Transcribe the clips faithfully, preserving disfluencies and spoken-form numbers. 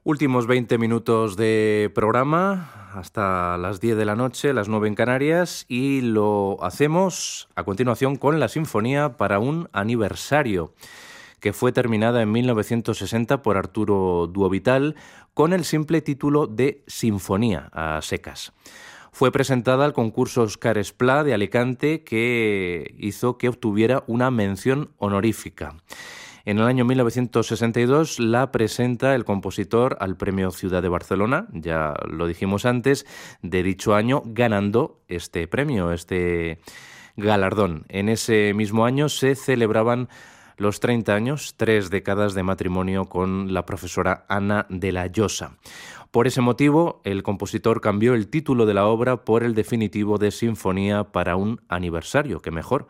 Últimos veinte minutos de programa hasta las diez de la noche, las nueve en Canarias, y lo hacemos a continuación con la Sinfonía para un aniversario, que fue terminada en mil novecientos sesenta por Arturo Duovital con el simple título de Sinfonía a secas. Fue presentada al concurso Óscar Esplá de Alicante, que hizo que obtuviera una mención honorífica. En el año mil novecientos sesenta y dos la presenta el compositor al Premio Ciudad de Barcelona, ya lo dijimos antes, de dicho año, ganando este premio, este galardón. En ese mismo año se celebraban los treinta años, tres décadas de matrimonio con la profesora Ana de la Llosa. Por ese motivo, el compositor cambió el título de la obra por el definitivo de Sinfonía para un aniversario, que mejor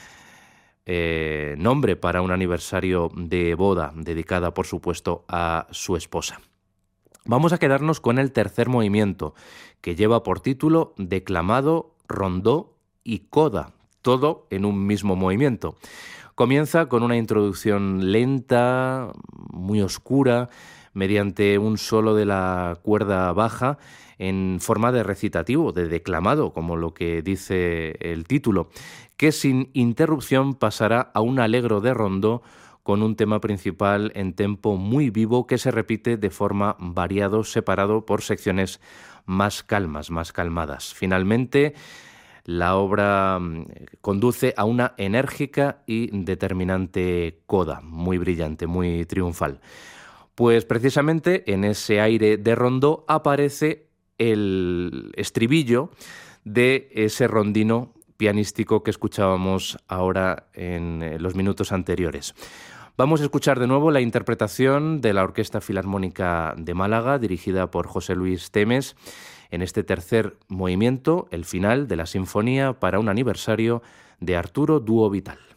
Eh, nombre para un aniversario de boda, dedicada por supuesto a su esposa. Vamos a quedarnos con el tercer movimiento, que lleva por título Declamado, Rondó y Coda, todo en un mismo movimiento. Comienza con una introducción lenta, muy oscura, mediante un solo de la cuerda baja en forma de recitativo, de declamado, como lo que dice el título, que sin interrupción pasará a un allegro de rondó con un tema principal en tempo muy vivo que se repite de forma variado, separado por secciones más calmas, más calmadas. Finalmente, la obra conduce a una enérgica y determinante coda, muy brillante, muy triunfal. Pues precisamente en ese aire de rondó aparece el estribillo de ese rondino pianístico que escuchábamos ahora en los minutos anteriores. Vamos a escuchar de nuevo la interpretación de la Orquesta Filarmónica de Málaga, dirigida por José Luis Temes, en este tercer movimiento, el final de la Sinfonía para un aniversario de Arturo Duovital.